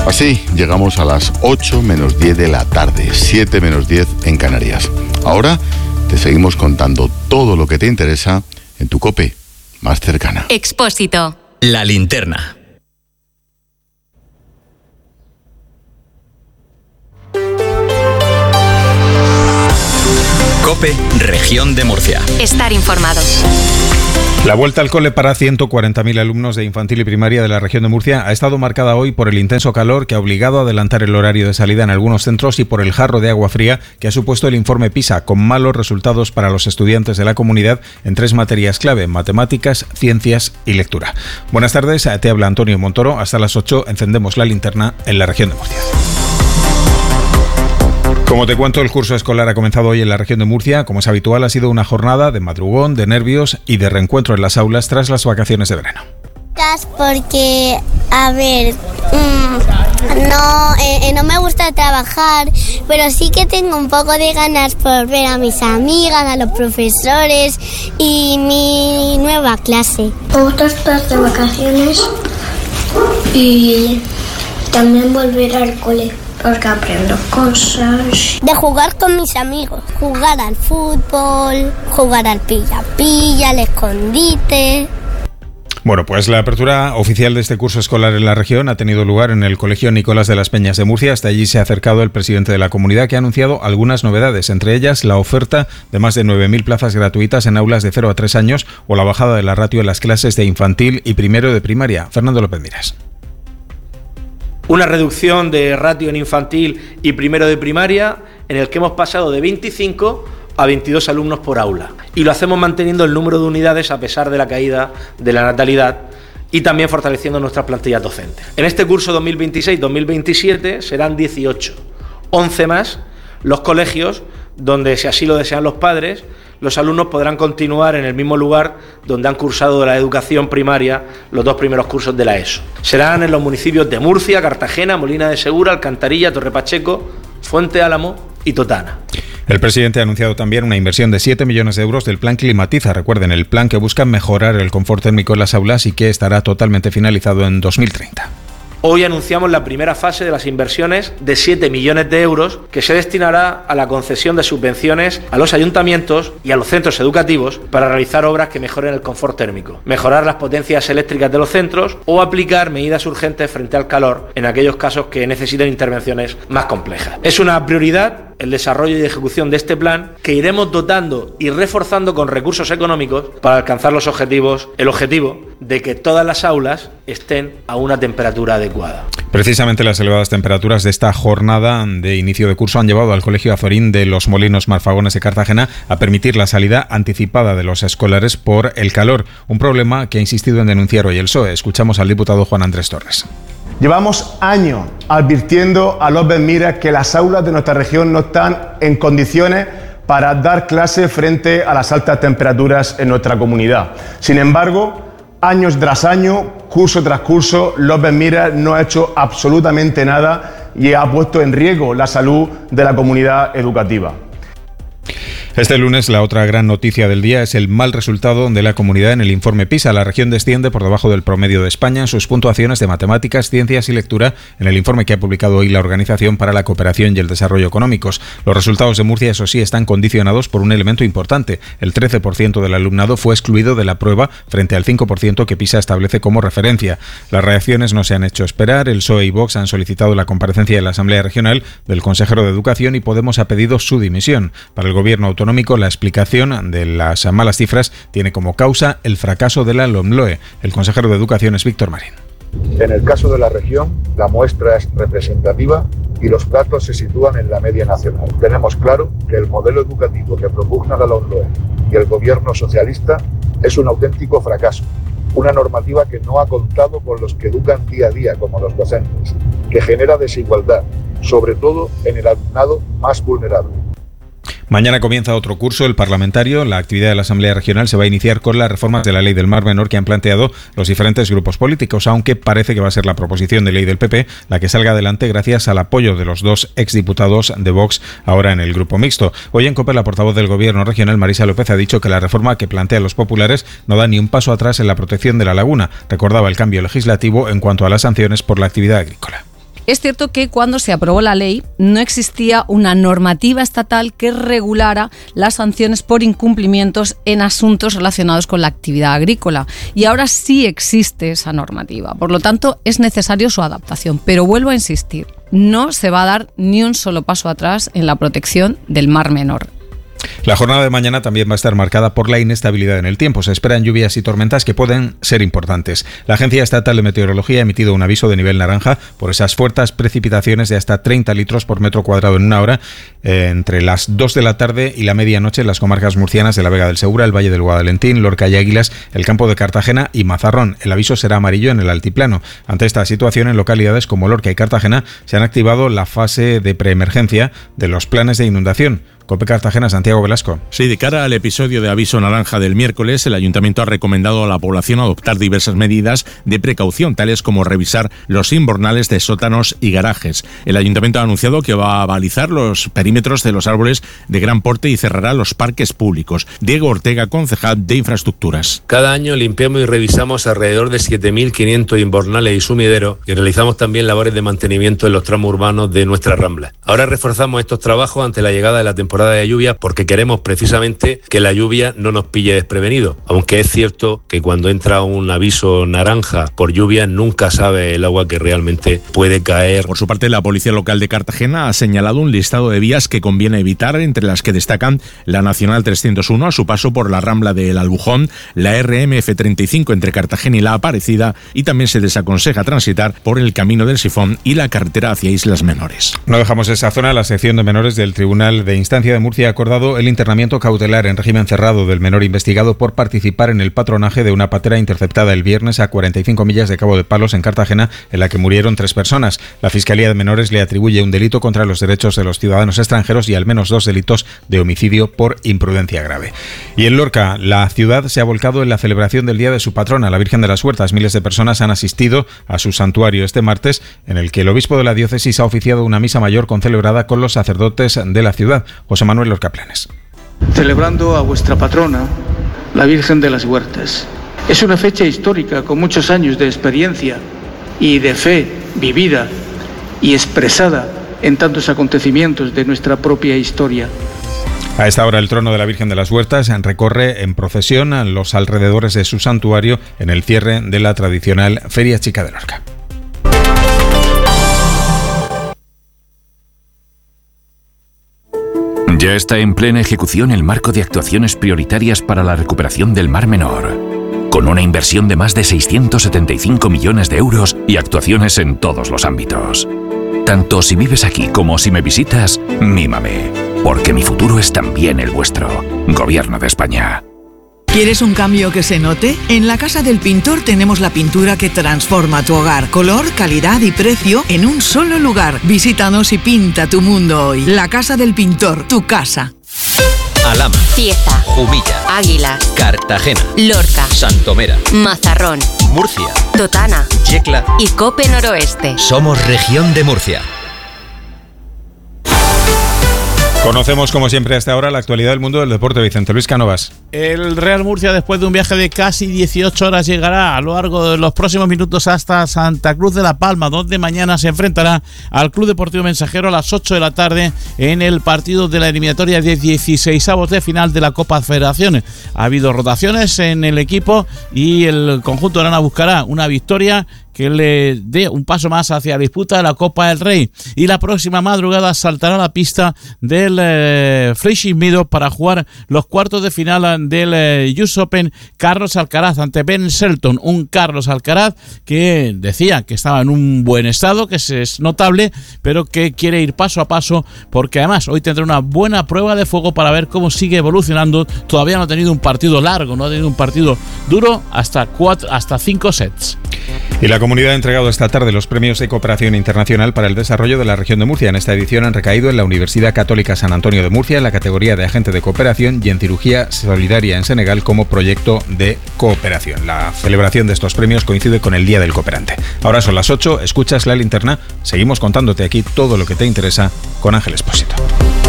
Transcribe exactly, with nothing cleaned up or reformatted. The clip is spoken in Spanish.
Así llegamos a las ocho menos diez de la tarde, siete menos diez en Canarias. Ahora te seguimos contando todo lo que te interesa en tu COPE más cercana. Expósito. La linterna. COPE, Región de Murcia. Estar informado. La vuelta al cole para ciento cuarenta mil alumnos de infantil y primaria de la región de Murcia ha estado marcada hoy por el intenso calor que ha obligado a adelantar el horario de salida en algunos centros y por el jarro de agua fría que ha supuesto el informe PISA, con malos resultados para los estudiantes de la comunidad en tres materias clave: matemáticas, ciencias y lectura. Buenas tardes, te habla Antonio Montoro. Hasta las ocho encendemos la linterna en la región de Murcia. Como te cuento, el curso escolar ha comenzado hoy en la región de Murcia. Como es habitual, ha sido una jornada de madrugón, de nervios y de reencuentro en las aulas tras las vacaciones de verano. Porque, a ver, mmm, no, eh, no me gusta trabajar, pero sí que tengo un poco de ganas por ver a mis amigas, a los profesores y mi nueva clase. Me gusta estar de vacaciones y también volver al cole, porque aprendo cosas. De jugar con mis amigos, jugar al fútbol, jugar al pilla-pilla, al escondite. Bueno, pues la apertura oficial de este curso escolar en la región ha tenido lugar en el Colegio Nicolás de las Peñas de Murcia. Hasta allí se ha acercado el presidente de la comunidad, que ha anunciado algunas novedades, entre ellas la oferta de más de nueve mil plazas gratuitas en aulas de cero a tres años o la bajada de la ratio en las clases de infantil y primero de primaria. Fernando López Miras. Una reducción de ratio en infantil y primero de primaria, en el que hemos pasado de veinticinco a veintidós alumnos por aula. Y lo hacemos manteniendo el número de unidades a pesar de la caída de la natalidad y también fortaleciendo nuestras plantillas docentes. En este curso dos mil veintiséis dos mil veintisiete serán dieciocho, once más los colegios donde, si así lo desean los padres, los alumnos podrán continuar en el mismo lugar donde han cursado la educación primaria los dos primeros cursos de la ESO. Serán en los municipios de Murcia, Cartagena, Molina de Segura, Alcantarilla, Torre Pacheco, Fuente Álamo y Totana. El presidente ha anunciado también una inversión de siete millones de euros del plan Climatiza. Recuerden, el plan que busca mejorar el confort térmico en las aulas y que estará totalmente finalizado en dos mil treinta. Hoy anunciamos la primera fase de las inversiones de siete millones de euros que se destinará a la concesión de subvenciones a los ayuntamientos y a los centros educativos para realizar obras que mejoren el confort térmico, mejorar las potencias eléctricas de los centros o aplicar medidas urgentes frente al calor en aquellos casos que necesiten intervenciones más complejas. Es una prioridad el desarrollo y ejecución de este plan, que iremos dotando y reforzando con recursos económicos para alcanzar los objetivos, el objetivo de que todas las aulas estén a una temperatura adecuada. Precisamente las elevadas temperaturas de esta jornada de inicio de curso han llevado al Colegio Azorín de los Molinos Marfagones de Cartagena a permitir la salida anticipada de los escolares por el calor, un problema que ha insistido en denunciar hoy el P S O E. Escuchamos al diputado Juan Andrés Torres. Llevamos años advirtiendo a López Miras que las aulas de nuestra región no están en condiciones para dar clases frente a las altas temperaturas en nuestra comunidad. Sin embargo, años tras año, curso tras curso, López Miras no ha hecho absolutamente nada y ha puesto en riesgo la salud de la comunidad educativa. Este lunes la otra gran noticia del día es el mal resultado de la comunidad en el informe PISA. La región desciende por debajo del promedio de España en sus puntuaciones de matemáticas, ciencias y lectura en el informe que ha publicado hoy la Organización para la Cooperación y el Desarrollo Económicos. Los resultados de Murcia, eso sí, están condicionados por un elemento importante. El trece por ciento del alumnado fue excluido de la prueba frente al cinco por ciento que PISA establece como referencia. Las reacciones no se han hecho esperar. El P S O E y Vox han solicitado la comparecencia en la Asamblea Regional del consejero de Educación y Podemos ha pedido su dimisión. Para el Gobierno autonómico, la explicación de las malas cifras tiene como causa el fracaso de la LOMLOE. El consejero de Educación es Víctor Marín. En el caso de la región, la muestra es representativa y los datos se sitúan en la media nacional. Tenemos claro que el modelo educativo que propugna la LOMLOE y el gobierno socialista es un auténtico fracaso. Una normativa que no ha contado con los que educan día a día, como los docentes, que genera desigualdad, sobre todo en el alumnado más vulnerable. Mañana comienza otro curso, el parlamentario. La actividad de la Asamblea Regional se va a iniciar con las reformas de la Ley del Mar Menor que han planteado los diferentes grupos políticos, aunque parece que va a ser la proposición de ley del P P la que salga adelante gracias al apoyo de los dos exdiputados de Vox ahora en el grupo mixto. Hoy en COPE la portavoz del Gobierno regional, Marisa López, ha dicho que la reforma que plantean los populares no da ni un paso atrás en la protección de la laguna. Recordaba el cambio legislativo en cuanto a las sanciones por la actividad agrícola. Es cierto que cuando se aprobó la ley no existía una normativa estatal que regulara las sanciones por incumplimientos en asuntos relacionados con la actividad agrícola, y ahora sí existe esa normativa. Por lo tanto, es necesario su adaptación. Pero vuelvo a insistir, no se va a dar ni un solo paso atrás en la protección del Mar Menor. La jornada de mañana también va a estar marcada por la inestabilidad en el tiempo. Se esperan lluvias y tormentas que pueden ser importantes. La Agencia Estatal de Meteorología ha emitido un aviso de nivel naranja por esas fuertes precipitaciones de hasta treinta litros por metro cuadrado en una hora eh, entre las dos de la tarde y la medianoche en las comarcas murcianas de la Vega del Segura, el Valle del Guadalentín, Lorca y Águilas, el Campo de Cartagena y Mazarrón. El aviso será amarillo en el altiplano. Ante esta situación, en localidades como Lorca y Cartagena se han activado la fase de preemergencia de los planes de inundación. COPE Cartagena, Santiago Velasco. Sí, de cara al episodio de aviso naranja del miércoles, el Ayuntamiento ha recomendado a la población adoptar diversas medidas de precaución, tales como revisar los invernales de sótanos y garajes. El Ayuntamiento ha anunciado que va a balizar los perímetros de los árboles de gran porte y cerrará los parques públicos. Diego Ortega, concejal de Infraestructuras. Cada año limpiamos y revisamos alrededor de siete mil quinientos invernales y sumideros y realizamos también labores de mantenimiento en los tramos urbanos de nuestra Rambla. Ahora reforzamos estos trabajos ante la llegada de la temporada de lluvia porque queremos precisamente que la lluvia no nos pille desprevenido, aunque es cierto que cuando entra un aviso naranja por lluvia nunca sabe el agua que realmente puede caer. Por su parte, la Policía Local de Cartagena ha señalado un listado de vías que conviene evitar, entre las que destacan la Nacional trescientos uno a su paso por la Rambla del Albujón, la R M F treinta y cinco entre Cartagena y La Aparecida, y también se desaconseja transitar por el Camino del Sifón y la carretera hacia Islas Menores. No dejamos esa zona. La sección de menores del Tribunal de Instancia de Murcia ha acordado el internamiento cautelar en régimen cerrado del menor investigado por participar en el patronaje de una patera interceptada el viernes a cuarenta y cinco millas de Cabo de Palos, en Cartagena, en la que murieron tres personas. La Fiscalía de Menores le atribuye un delito contra los derechos de los ciudadanos extranjeros y al menos dos delitos de homicidio por imprudencia grave. Y en Lorca, la ciudad se ha volcado en la celebración del día de su patrona, la Virgen de las Huertas. Miles de personas han asistido a su santuario este martes, en el que el obispo de la diócesis ha oficiado una misa mayor concelebrada con los sacerdotes de la ciudad. José Manuel Lorcaplanes. Celebrando a vuestra patrona, la Virgen de las Huertas. Es una fecha histórica con muchos años de experiencia y de fe vivida y expresada en tantos acontecimientos de nuestra propia historia. A esta hora el trono de la Virgen de las Huertas recorre en procesión a los alrededores de su santuario en el cierre de la tradicional Feria Chica de Lorca. Ya está en plena ejecución el marco de actuaciones prioritarias para la recuperación del Mar Menor, con una inversión de más de seiscientos setenta y cinco millones de euros y actuaciones en todos los ámbitos. Tanto si vives aquí como si me visitas, mímame, porque mi futuro es también el vuestro. Gobierno de España. ¿Quieres un cambio que se note? En la Casa del Pintor tenemos la pintura que transforma tu hogar. Color, calidad y precio en un solo lugar. Visítanos y pinta tu mundo hoy. La Casa del Pintor, tu casa. Alhama, Cieza, Jumilla, Águilas, Cartagena, Lorca, Santomera, Mazarrón, Murcia, Totana, Yecla y Cope Noroeste. Somos Región de Murcia. Conocemos, como siempre hasta ahora, la actualidad del mundo del deporte. Vicente Luis Cánovas. El Real Murcia, después de un viaje de casi dieciocho horas, llegará a lo largo de los próximos minutos hasta Santa Cruz de la Palma, donde mañana se enfrentará al Club Deportivo Mensajero a las ocho de la tarde en el partido de la eliminatoria de dieciseisavos de final de la Copa Federaciones. Ha habido rotaciones en el equipo y el conjunto de Arana buscará una victoria que le dé un paso más hacia la disputa de la Copa del Rey. Y la próxima madrugada saltará a la pista del eh, Flushing Meadows para jugar los cuartos de final del eh, U S Open Carlos Alcaraz ante Ben Shelton. Un Carlos Alcaraz que decía que estaba en un buen estado, que es notable, pero que quiere ir paso a paso, porque además hoy tendrá una buena prueba de fuego para ver cómo sigue evolucionando. Todavía no ha tenido un partido largo, no ha tenido un partido duro hasta cuatro, hasta cinco sets. Y la comunidad ha entregado esta tarde los premios de cooperación internacional para el desarrollo de la región de Murcia. En esta edición han recaído en la Universidad Católica San Antonio de Murcia en la categoría de agente de cooperación y en cirugía solidaria en Senegal como proyecto de cooperación. La celebración de estos premios coincide con el Día del Cooperante. Ahora son las ocho, escuchas La Linterna, seguimos contándote aquí todo lo que te interesa con Ángel Expósito.